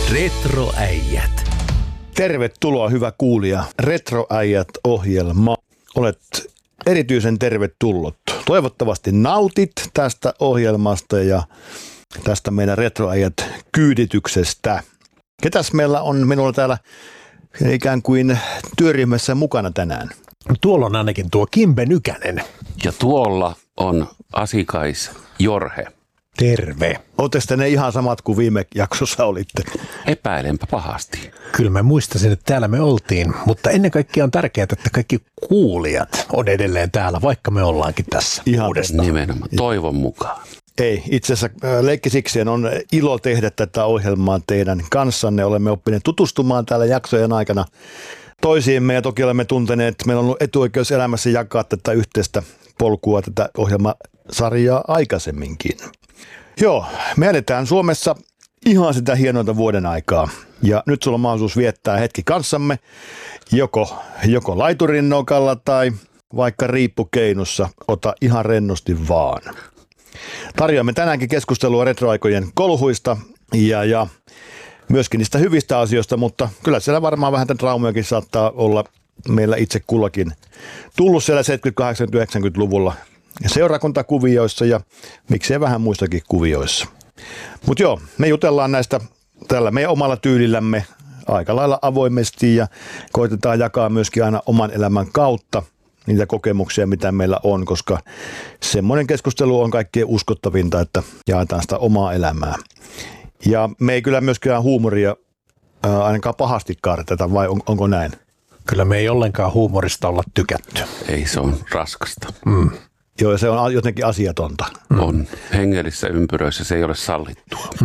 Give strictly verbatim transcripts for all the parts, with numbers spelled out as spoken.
Retroäijät. Tervetuloa hyvä kuulija Retroäijät-ohjelma. Olet erityisen tervetullut. Toivottavasti nautit tästä ohjelmasta ja tästä meidän Retroäijät-kyydityksestä. Ketäs meillä on minulla täällä ikään kuin työryhmässä mukana tänään? Tuolla on ainakin tuo Kimbe Nykänen. Ja tuolla on Asikais Jorhe. Terve. Oletteko te ne ihan samat kuin viime jaksossa olitte? Epäilenpä pahasti. Kyllä mä muistasin, että täällä me oltiin, mutta ennen kaikkea on tärkeää, että kaikki kuulijat on edelleen täällä, vaikka me ollaankin tässä Ihan uudestaan. Nimenomaan, toivon mukaan. Ei, itse asiassa leikkisikseen on ilo tehdä tätä ohjelmaa teidän kanssanne. Olemme oppineet tutustumaan täällä jaksojen aikana toisiimme ja toki olemme tunteneet, meillä on ollut etuoikeus elämässä jakaa tätä yhteistä polkua, tätä ohjelmasarjaa aikaisemminkin. Joo, me eletään Suomessa ihan sitä hienointa vuoden aikaa ja nyt sulla on mahdollisuus viettää hetki kanssamme joko, joko laiturin nokalla tai vaikka riippukeinussa, ota ihan rennosti vaan. Tarjoamme tänäänkin keskustelua retroaikojen kolhuista ja, ja myöskin niistä hyvistä asioista, mutta kyllä siellä varmaan vähän tämän traumiakin saattaa olla meillä itse kullakin tullut siellä seitsemänkymmentä-, kahdeksankymmentä-, yhdeksänkymmentäluvulla seurakuntakuvioissa ja miksei vähän muistakin kuvioissa. Mutta joo, me jutellaan näistä tällä meidän omalla tyylillämme aika lailla avoimesti ja koitetaan jakaa myöskin aina oman elämän kautta niitä kokemuksia, mitä meillä on, koska semmoinen keskustelu on kaikkein uskottavinta, että jaetaan sitä omaa elämää. Ja me ei kyllä myöskään huumoria ää, ainakaan pahasti kaarteta, vai on, onko näin? Kyllä me ei ollenkaan huumorista olla tykätty. Ei, se on raskasta. Mm. Joo, se on jotenkin asiatonta. Mm. On. Hengellisissä ympyröissä se ei ole sallittua. Mm.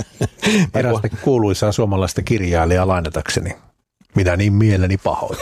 Erästä kuuluisaa suomalaista kirjailijaa lainatakseni. Minä niin mieleni pahoin.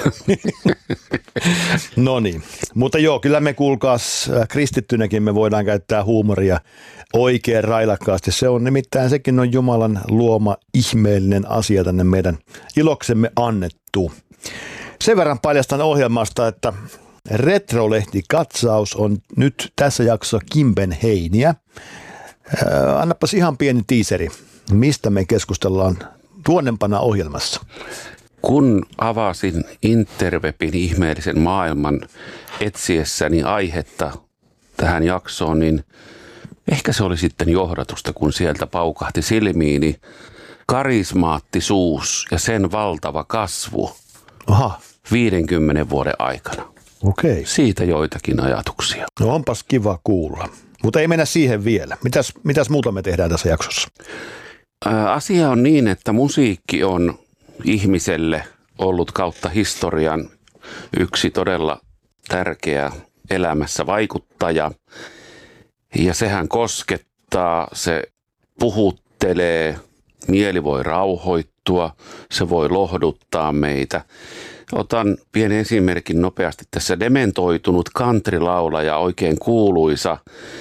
No niin, mutta joo, kyllä me kuulkaas kristittynäkin me voidaan käyttää huumoria oikein railakkaasti. Se on nimittäin, sekin on Jumalan luoma ihmeellinen asia tänne meidän iloksemme annettu. Sen verran paljastan ohjelmasta, että Retrolehti-katsaus on nyt tässä jaksossa Kimben heiniä. Ää, annapas ihan pieni tiiseri, mistä me keskustellaan tuonnempana ohjelmassa. Kun avasin interwebin ihmeellisen maailman etsiessäni aihetta tähän jaksoon, niin ehkä se oli sitten johdatusta, kun sieltä paukahti silmiini karismaattisuus ja sen valtava kasvu Aha. viidenkymmenen vuoden aikana. Okei. Siitä joitakin ajatuksia. No onpas kiva kuulla, mutta ei mennä siihen vielä. Mitäs, mitäs muuta me tehdään tässä jaksossa? Ää, asia on niin, että musiikki on ihmiselle ollut kautta historian yksi todella tärkeä elämässä vaikuttaja. Ja sehän koskettaa, se puhuttelee, mieli voi rauhoittua, se voi lohduttaa meitä. Otan pienen esimerkin nopeasti. Tässä dementoitunut countrylaulaja, oikein kuuluisa,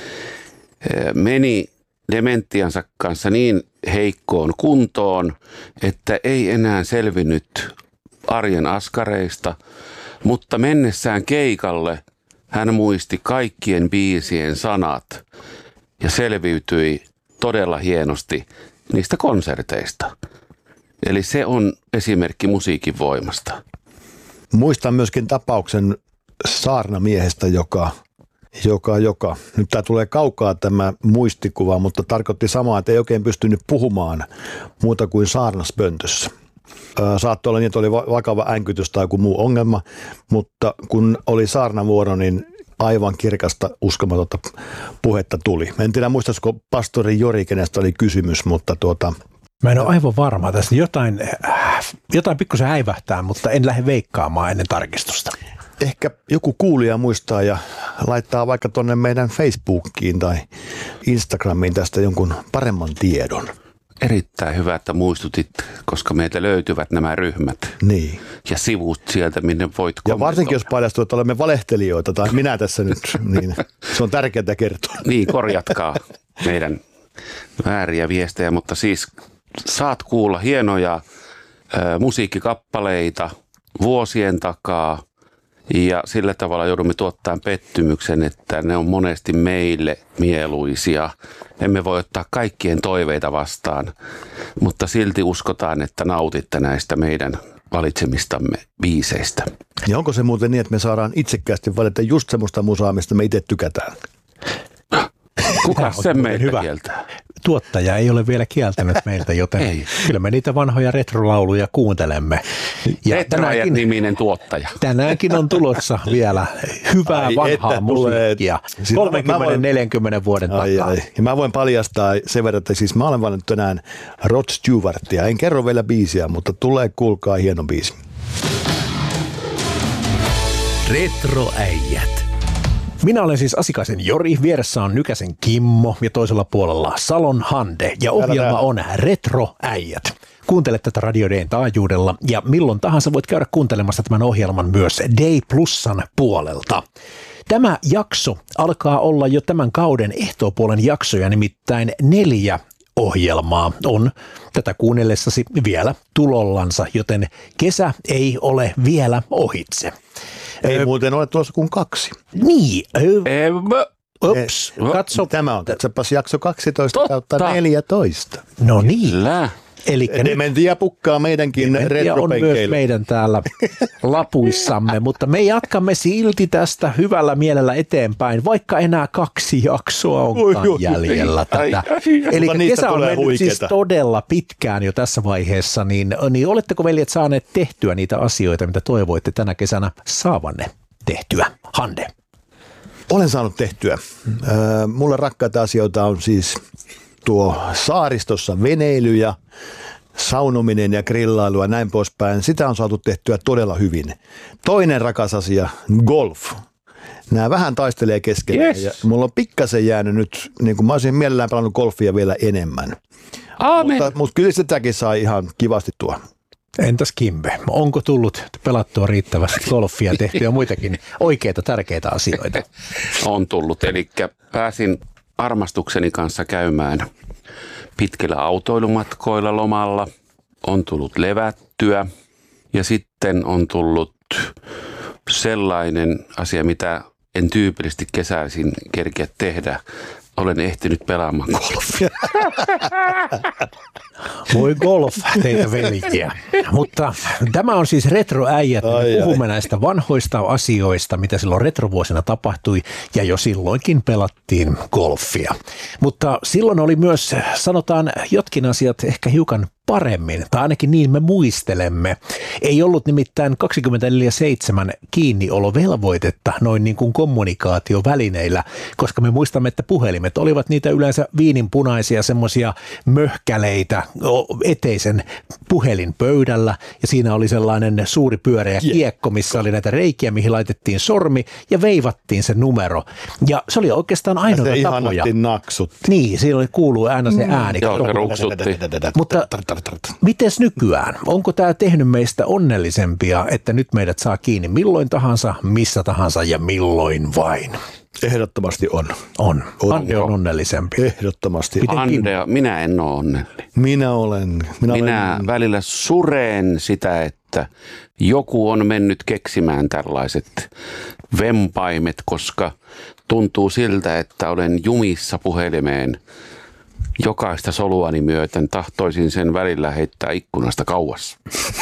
meni dementiansa kanssa niin heikkoon kuntoon, että ei enää selvinnyt arjen askareista, mutta mennessään keikalle hän muisti kaikkien biisien sanat ja selviytyi todella hienosti niistä konserteista. Eli se on esimerkki musiikin voimasta. Muistan myöskin tapauksen saarnamiehestä, joka, joka, joka, nyt tämä tulee kaukaa tämä muistikuva, mutta tarkoitti samaa, että ei oikein pystynyt puhumaan muuta kuin saarnaspöntössä. Saattoi olla niin, että oli vakava änkytys tai joku muu ongelma, mutta kun oli saarnavuoro, niin aivan kirkasta uskomatonta puhetta tuli. En tiedä muistaisiko pastori Jori, kenestä oli kysymys, mutta tuota... Mä en ole aivan varma tästä. Jotain, jotain pikkusen häivähtää, mutta en lähde veikkaamaan ennen tarkistusta. Ehkä joku kuulija muistaa ja laittaa vaikka tuonne meidän Facebookiin tai Instagramiin tästä jonkun paremman tiedon. Erittäin hyvä, että muistutit, koska meiltä löytyvät nämä ryhmät niin. Ja sivut sieltä, minne voit kommentoida. Ja varsinkin, jos paljastuu, että olemme valehtelijoita, tai minä tässä nyt, niin se on tärkeää kertoa. Niin, korjatkaa meidän vääriä viestejä, mutta siis saat kuulla hienoja ä, musiikkikappaleita vuosien takaa Ja sillä tavalla joudumme tuottamaan pettymyksen, että ne on monesti meille mieluisia. Emme voi ottaa kaikkien toiveita vastaan, mutta silti uskotaan, että nautitte näistä meidän valitsemistamme biiseistä. Ja onko se muuten niin, että me saadaan itsekkäästi valita just semmoista musaa, mistä me itse tykätään? Kuka sen meitä hyvä. kieltää? Tuottaja ei ole vielä kieltänyt meiltä, joten Ei. kyllä me niitä vanhoja retrolauluja kuuntelemme. Ja tänäänkin, Retroajat-niminen tuottaja. tänäänkin on tulossa vielä hyvää Ai, vanhaa että musiikkia. tulee- Siis mä kolmekymmentä voin- neljäkymmentä vuoden Ai, takaa. ai. Ja mä voin paljastaa sen verran, että siis mä olen valinnut tänään Rod Stewartia. En kerro vielä biisiä, mutta tulee kuulkaa hieno biisi. Retroäijät. Minä olen siis Asikaisen Jori, vieressä on Nykäsen Kimmo ja toisella puolella Salon Hande ja ohjelma on Retroäijät. Kuuntele tätä Radio Dayn taajuudella ja milloin tahansa voit käydä kuuntelemassa tämän ohjelman myös Day Plusan puolelta. Tämä jakso alkaa olla jo tämän kauden ehtoopuolen jaksoja, nimittäin neljä ohjelmaa on tätä kuunnellessasi vielä tulollansa, joten kesä ei ole vielä ohitse. Ei Ö, muuten ole tulossa kuin kaksi. Niin, ö, Emmö. ups, katso. Tämä on katsopas jakso kaksitoista Totta. kautta neljätoista. No niin, Lä. eli nyt Dementia pukkaa meidänkin Dementia on myös retropenkeille. meidän täällä lapuissamme, mutta me jatkamme silti tästä hyvällä mielellä eteenpäin, vaikka enää kaksi jaksoa onkaan Oi, oi, jäljellä ai, tätä. ai, ai. Eli Mutta niistä kesä on tulee mennyt siis huikeeta. todella pitkään jo tässä vaiheessa, niin, niin oletteko veljet saaneet tehtyä niitä asioita, mitä toivoitte tänä kesänä saavanne tehtyä? Hande. Olen saanut tehtyä. Ö, Mulle rakkaita asioita on siis tuo saaristossa veneily ja saunominen ja grillailu ja näin poispäin. Sitä on saatu tehtyä todella hyvin. Toinen rakas asia, golf. Nämä vähän taistelee keskenään Yes. ja mulla on pikkasen jäänyt nyt, niin kuin mä olisin mielellään pelannut golfia vielä enemmän. Aamen. Mutta, mutta kyllä sitäkin sai ihan kivasti tuo. Entäs Kimbe, onko tullut pelattua riittävästi golfia ja tehtyä muitakin oikeita tärkeitä asioita? On tullut. Eli pääsin armastukseni kanssa käymään pitkillä autoilumatkoilla lomalla. On tullut levättyä ja sitten on tullut sellainen asia, mitä en tyypillisesti kesäisin kerkeä tehdä. Olen ehtinyt pelaamaan golfia. Voi golf teitä veljiä. Mutta tämä on siis retroäijät. Me Ai, puhumme näistä vanhoista asioista, mitä silloin retrovuosina tapahtui ja jo silloinkin pelattiin golfia. Mutta silloin oli myös, sanotaan, jotkin asiat ehkä hiukan paremmin, tai ainakin niin me muistelemme. Ei ollut nimittäin kaksikymmentäneljä seitsemän kiinniolovelvoitetta noin niin kuin kommunikaatiovälineillä, koska me muistamme, että puhelimet olivat niitä yleensä viininpunaisia semmoisia möhkäleitä eteisen puhelinpöydällä, ja siinä oli sellainen suuri pyöreä kiekko, missä oli näitä reikiä, mihin laitettiin sormi ja veivattiin se numero. Ja se oli oikeastaan Se ainoa tapoja. ihanasti naksut. Niin, siinä oli kuuluu aina se ääni. Joo, se ruksutti. Mutta mites nykyään? Onko tämä tehnyt meistä onnellisempia, että nyt meidät saa kiinni milloin tahansa, missä tahansa ja milloin vain? Ehdottomasti on. On. On. Ande on onnellisempi. Ehdottomasti. Miten Andea, minä en ole onnellinen. Minä olen. Minä, Minä olen. välillä sureen sitä, että joku on mennyt keksimään tällaiset vempaimet, koska tuntuu siltä, että olen jumissa puhelimeen jokaista soluani myöten. Tahtoisin sen välillä heittää ikkunasta kauas.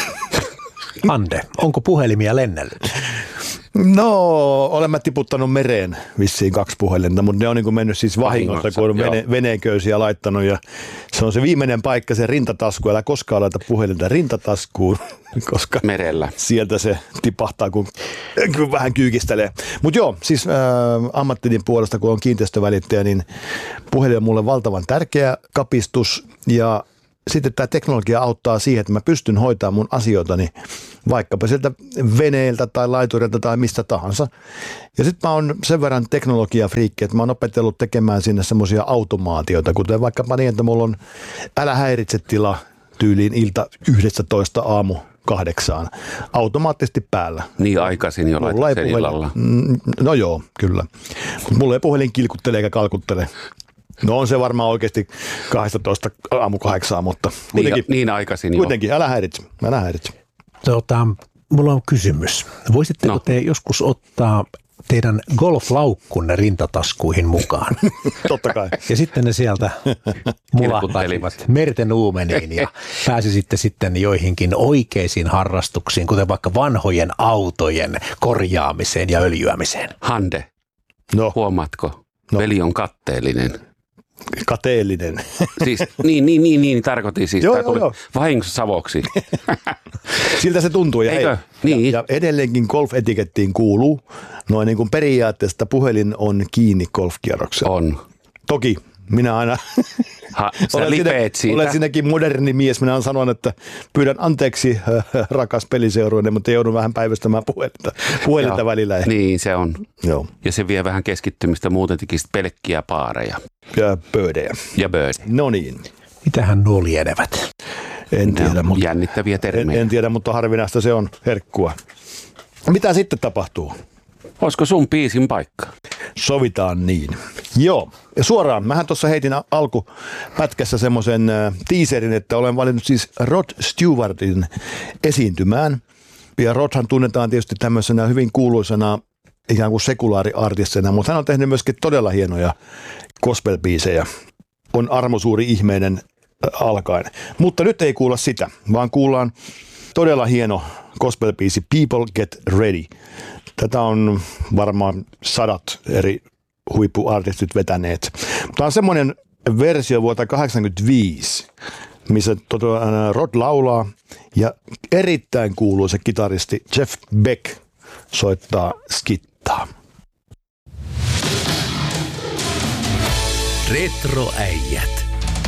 Ande, onko puhelimia lennellyt? No, olen mä tiputtanut mereen vissiin kaksi puhelinta, mutta ne on niin kuin mennyt siis vahingossa, Vahingossa, kun on joo. vene, veneenköysiä laittanut ja se on se viimeinen paikka, se rintatasku. Älä koskaan laita puhelinta rintataskuun, koska Merellä. sieltä se tipahtaa, kun, kun vähän kyykistelee. Mutta joo, siis äh, ammattini puolesta, kun on kiinteistövälittäjä, niin puhelin on mulle valtavan tärkeä kapistus ja sitten tämä teknologia auttaa siihen, että mä pystyn hoitamaan mun asioitani vaikkapa sieltä veneeltä tai laiturilta tai mistä tahansa. Ja sitten mä oon sen verran teknologiafriikki, että mä oon opetellut tekemään sinne semmoisia automaatioita, kuten vaikkapa niin, että mulla on älä häiritse tila tyyliin ilta yksitoista aamu kahdeksaan automaattisesti päällä. Niin aikaisin jo Mulla ei laitat sen puhelin- illalla. Mm, No joo, kyllä. Mutta mulla ei puhelin kilkuttele eikä kalkuttele. No on se varmaan oikeasti kaksitoista aamu kahdeksaa, mutta Niin, kuitenkin, niin aikaisin jo. kuitenkin älä häiritse, älä häiritse. Tota, mulla on kysymys. Voisitteko No. te joskus ottaa teidän golflaukkunne rintataskuihin mukaan? Totta kai. Ja sitten ne sieltä mulahtaisivat merten uumeniin ja pääsisitte sitten joihinkin oikeisiin harrastuksiin, kuten vaikka vanhojen autojen korjaamiseen ja öljyämiseen. Hande, No, huomaatko? No. Veli on katteellinen. kateellinen. Siis, niin, niin, niin, niin, tarkoitin siis. Joo, Tämä joo, tuli joo. vahingossa savoksi. Siltä se tuntuu. Ja, Eikö? hei, Niin. ja, ja edelleenkin golf-etikettiin kuuluu, noin niin kuin periaatteesta puhelin on kiinni golfkierroksella. On. Toki minä aina Ha, sä olen, lipeet sinä, siitä. olen sinäkin moderni mies. Minä sanon, että pyydän anteeksi rakas peliseuruinen, mutta joudun vähän päivystämään puhelinta, puhelinta Joo. välillä. Niin, se on. Joo. Ja se vie vähän keskittymistä, muuten tekisit pelkkiä paareja Ja pöydejä. ja bird. No niin. Mitähän nuo lienevät? En Ne tiedä, on mutta, jännittäviä en, termejä. en tiedä, mutta harvinaista se on herkkua. Mitä sitten tapahtuu? Olisiko sun biisin paikka? Sovitaan niin. Joo, ja suoraan. Mähän tuossa heitin a- alkupätkässä semmoisen äh, teaserin, että olen valinnut siis Rod Stewartin esiintymään. Ja Rodhan tunnetaan tietysti tämmöisenä hyvin kuuluisena ikään kuin sekulaariartistina, mutta hän on tehnyt myöskin todella hienoja gospel-biisejä. On armo suuri ihmeinen äh, alkaen. Mutta nyt ei kuulla sitä, vaan kuullaan todella hieno gospel-biisi People Get Ready. Tätä on varmaan sadat eri huippuartistit vetäneet. Tämä on semmoinen versio vuotta kahdeksankymmentäviisi, missä tota, Rod laulaa ja erittäin kuuluisa kitaristi Jeff Beck soittaa skittaa. Retroäijät.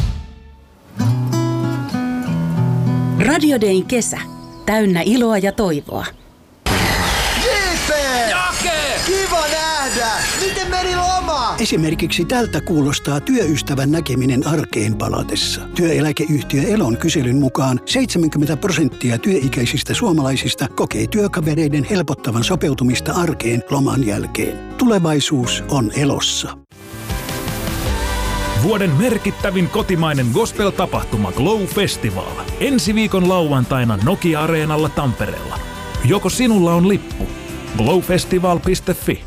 Radio Dayn kesä. Täynnä iloa ja toivoa. J P! Jake! Kiva nähdä! Miten meni loma? Esimerkiksi tältä kuulostaa työystävän näkeminen arkeen palatessa. Työeläkeyhtiö Elon kyselyn mukaan seitsemänkymmentä prosenttia työikäisistä suomalaisista kokee työkavereiden helpottavan sopeutumista arkeen loman jälkeen. Tulevaisuus on Elossa. Vuoden merkittävin kotimainen gospel-tapahtuma Glow Festival. Ensi viikon lauantaina Nokia-areenalla Tampereella. Joko sinulla on lippu? glowfestival piste fi.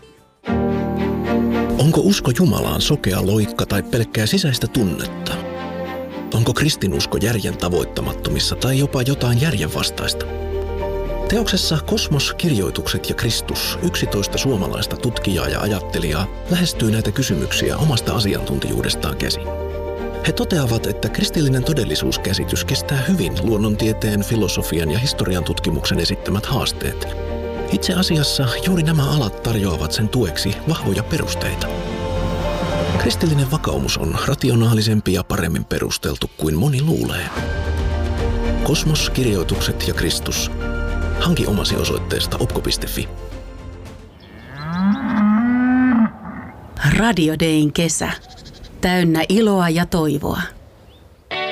Onko usko Jumalaan sokea loikka tai pelkkää sisäistä tunnetta? Onko kristinusko järjen tavoittamattomissa tai jopa jotain järjenvastaista? Teoksessa Kosmos, kirjoitukset ja Kristus yksitoista suomalaista tutkijaa ja ajattelijaa lähestyy näitä kysymyksiä omasta asiantuntijuudestaan käsin. He toteavat, että kristillinen todellisuuskäsitys kestää hyvin luonnontieteen, filosofian ja historian tutkimuksen esittämät haasteet. Itse asiassa juuri nämä alat tarjoavat sen tueksi vahvoja perusteita. Kristillinen vakaumus on rationaalisempi ja paremmin perusteltu kuin moni luulee. Kosmos, kirjoitukset ja Kristus. Hanki omasi osoitteesta opko piste fi. Radio Dayn kesä. Täynnä iloa ja toivoa.